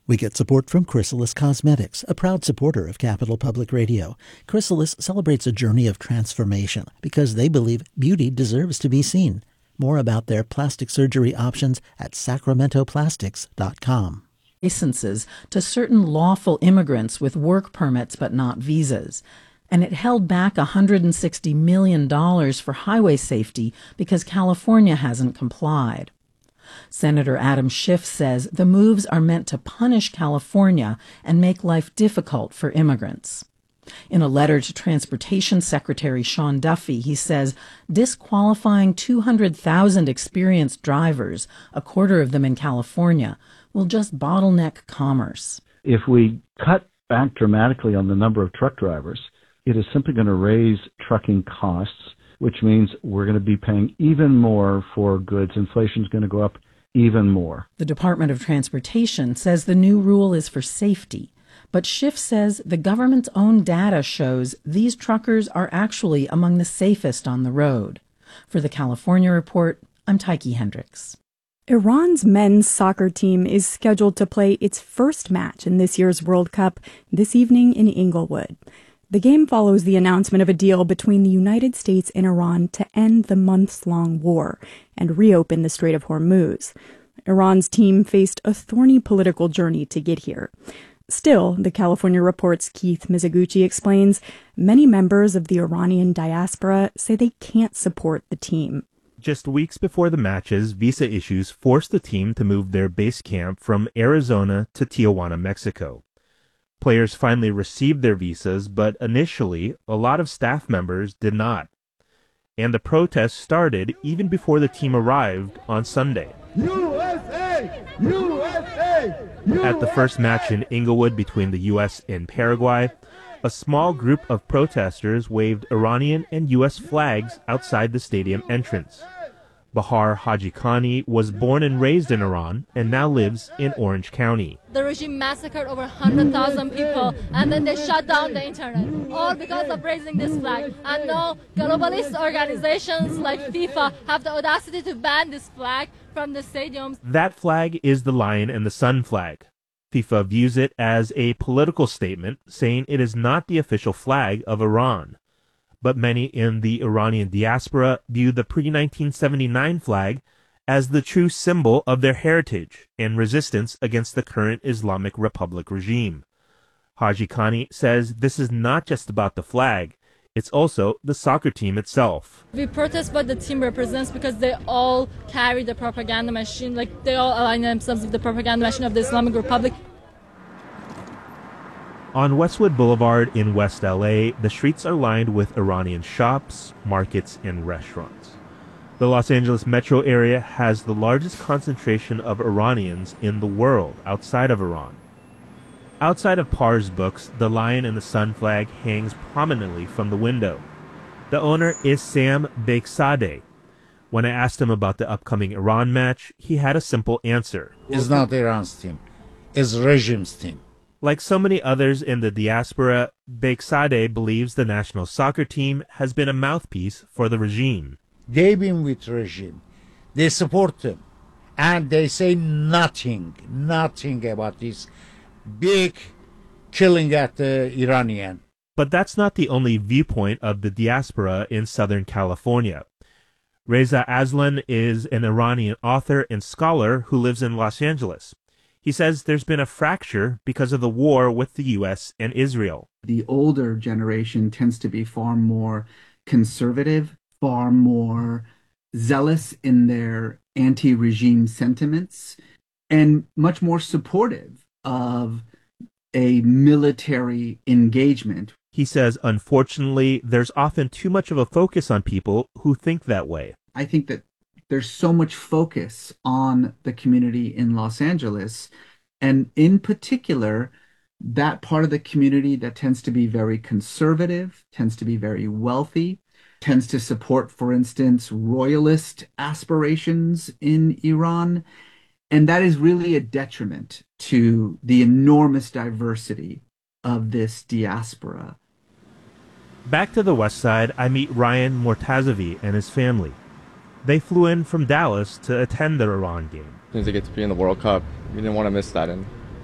We get support from Chrysalis Cosmetics, a proud supporter of Capital Public Radio. Chrysalis celebrates a journey of transformation because they believe beauty deserves to be seen. More about their plastic surgery options at sacramentoplastics.com. Licenses to certain lawful immigrants with work permits but not visas. And it held back $160 million for highway safety because California hasn't complied. Senator Adam Schiff says the moves are meant to punish California and make life difficult for immigrants. In a letter to Transportation Secretary Sean Duffy, he says disqualifying 200,000 experienced drivers, a quarter of them in California, will just bottleneck commerce. If we cut back dramatically on the number of truck drivers, it is simply going to raise trucking costs, which means we're going to be paying even more for goods. Inflation is going to go up even more. The Department of Transportation says the new rule is for safety, but Schiff says the government's own data shows these truckers are actually among the safest on the road. For the California Report, I'm Tyche Hendricks. Iran's men's soccer team is scheduled to play its first match in this year's World Cup this evening in Inglewood. The game follows the announcement of a deal between the United States and Iran to end the months-long war and reopen the Strait of Hormuz. Iran's team faced a thorny political journey to get here. Still, the California Report's Keith Mizuguchi explains, many members of the Iranian diaspora say they can't support the team. Just weeks before the matches, visa issues forced the team to move their base camp from Arizona to Tijuana, Mexico. Players finally received their visas, but initially, a lot of staff members did not. And the protests started even before the team arrived on Sunday. USA! USA! USA! At the first match in Inglewood between the U.S. and Paraguay, a small group of protesters waved Iranian and U.S. flags outside the stadium entrance. Bahar Haji Khani was born and raised in Iran and now lives in Orange County. The regime massacred over 100,000 people and then they shut down the internet, all because of raising this flag. And now globalist organizations like FIFA have the audacity to ban this flag from the stadiums. That flag is the Lion and the Sun flag. FIFA views it as a political statement, saying it is not the official flag of Iran. But many in the Iranian diaspora view the pre-1979 flag as the true symbol of their heritage and resistance against the current Islamic Republic regime. Haji Khani says this is not just about the flag, it's also the soccer team itself. We protest what the team represents because they all carry the propaganda machine, like they all align themselves with the propaganda machine of the Islamic Republic. On Westwood Boulevard in West LA, the streets are lined with Iranian shops, markets, and restaurants. The Los Angeles metro area has the largest concentration of Iranians in the world outside of Iran. Outside of Parr's books, the Lion and the Sun flag hangs prominently from the window. The owner is Sam Bekhzadeh. When I asked him about the upcoming Iran match, he had a simple answer. It's not Iran's team. It's regime's team. Like so many others in the diaspora, Bekhzadeh believes the national soccer team has been a mouthpiece for the regime. They've been with regime. They support them. And they say nothing about this big killing at the Iranian. But that's not the only viewpoint of the diaspora in Southern California. Reza Aslan is an Iranian author and scholar who lives in Los Angeles. He says there's been a fracture because of the war with the U.S. and Israel. The older generation tends to be far more conservative, far more zealous in their anti-regime sentiments, and much more supportive of a military engagement. He says, unfortunately, there's often too much of a focus on people who think that way. I think that there's so much focus on the community in Los Angeles, and in particular, that part of the community that tends to be very conservative, tends to be very wealthy, tends to support, for instance, royalist aspirations in Iran. And that is really a detriment to the enormous diversity of this diaspora. Back to the west side, I meet Ryan Mortazavi and his family. They flew in from Dallas to attend the Iran game. As soon as they get to be in the World Cup, we didn't want to miss that. And